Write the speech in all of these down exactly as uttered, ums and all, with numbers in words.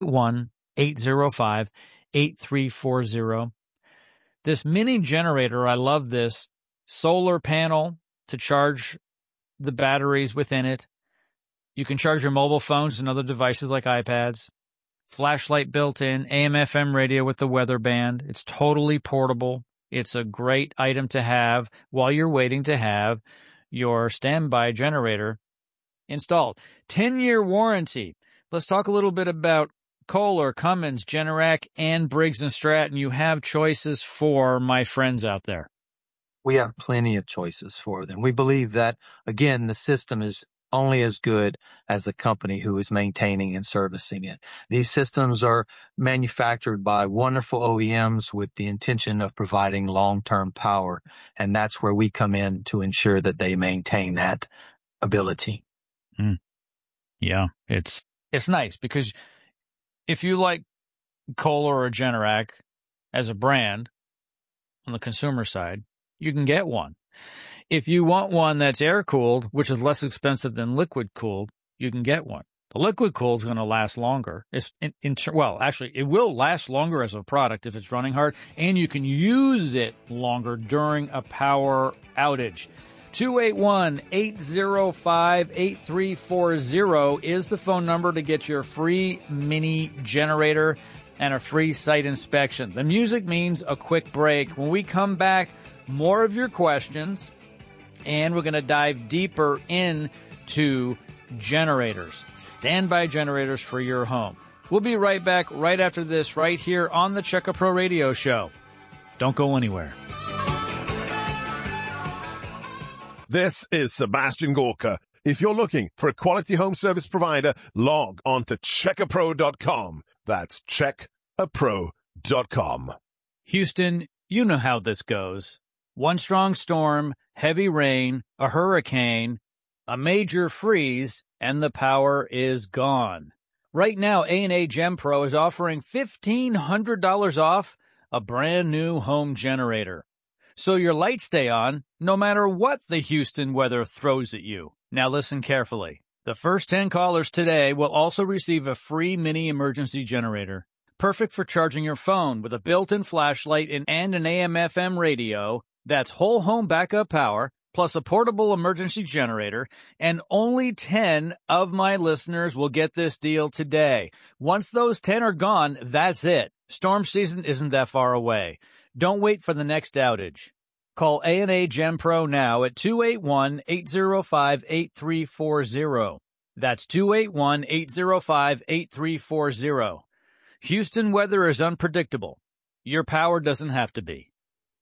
one eight zero five eight three four zero. This mini generator, I love this. Solar panel to charge the batteries within it. You can charge your mobile phones and other devices like iPads. Flashlight built in, A M F M radio with the weather band. It's totally portable. It's a great item to have while you're waiting to have your standby generator installed. ten-year warranty. Let's talk a little bit about Kohler, Cummins, Generac, and Briggs and Stratton. You have choices for my friends out there. We have plenty of choices for them. We believe that, again, the system is only as good as the company who is maintaining and servicing it. These systems are manufactured by wonderful O E Ms with the intention of providing long-term power, and that's where we come in to ensure that they maintain that ability. Mm. Yeah, it's it's nice because if you like Kohler or Generac as a brand on the consumer side, you can get one. If you want one that's air-cooled, which is less expensive than liquid-cooled, you can get one. The liquid-cooled is going to last longer. It's in, in, well, actually, it will last longer as a product if it's running hard, and you can use it longer during a power outage. two eight one eight zero five eight three four zero is the phone number to get your free mini generator and a free site inspection. The music means a quick break. When we come back, more of your questions, and we're going to dive deeper into generators, standby generators for your home. We'll be right back right after this, right here on the Checka Pro Radio Show. Don't go anywhere. This is Sebastian Gorka. If you're looking for a quality home service provider, log on to check a pro dot com. That's check a pro dot com. Houston, you know how this goes. One strong storm, heavy rain, a hurricane, a major freeze, and the power is gone. Right now, A and A GenPro is offering fifteen hundred dollars off a brand new home generator. So your lights stay on no matter what the Houston weather throws at you. Now listen carefully. The first ten callers today will also receive a free mini emergency generator. Perfect for charging your phone with a built-in flashlight and an A M F M radio. That's whole home backup power, plus a portable emergency generator, and only ten of my listeners will get this deal today. Once those ten are gone, that's it. Storm season isn't that far away. Don't wait for the next outage. Call A and A GenPro now at two eight one eight zero five eight three four zero. That's two eight one eight zero five eight three four zero. Houston weather is unpredictable. Your power doesn't have to be.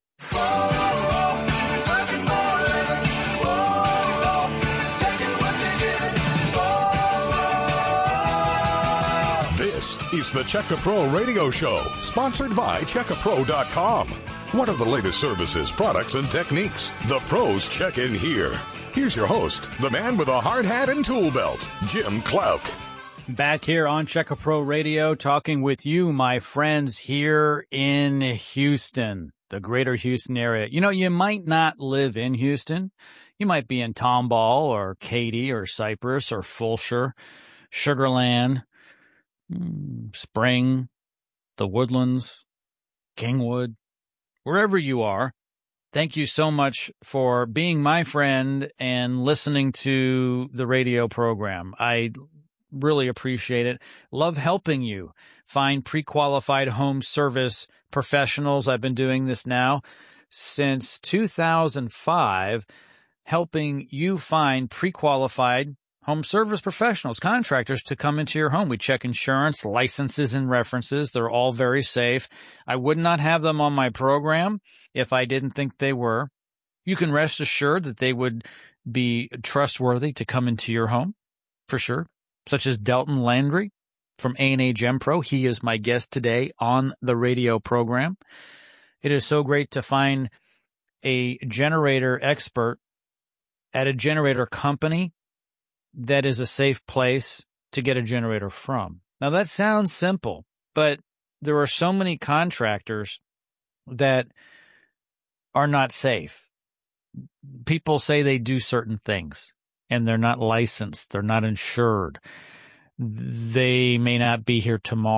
This is the Checka Pro Radio Show, sponsored by Checka Pro dot com. What are the latest services, products, and techniques? The pros check in here. Here's your host, the man with a hard hat and tool belt, Jim Clouk. Back here on Checka Pro Radio, talking with you, my friends, here in Houston, the greater Houston area. You know, you might not live in Houston. You might be in Tomball or Katy or Cypress or Fulshire, Sugar Land, Spring, the Woodlands, Kingwood, wherever you are. Thank you so much for being my friend and listening to the radio program. I really appreciate it. Love helping you find pre-qualified home service professionals. I've been doing this now since two thousand five, helping you find pre-qualified home service professionals, contractors to come into your home. We check insurance, licenses, and references. They're all very safe. I would not have them on my program if I didn't think they were. You can rest assured that they would be trustworthy to come into your home, for sure, such as Delton Landry from A and A GenPro. He is my guest today on the radio program. It is so great to find a generator expert at a generator company that is a safe place to get a generator from. Now, that sounds simple, but there are so many contractors that are not safe. People say they do certain things, and they're not licensed. They're not insured. they may not be here tomorrow.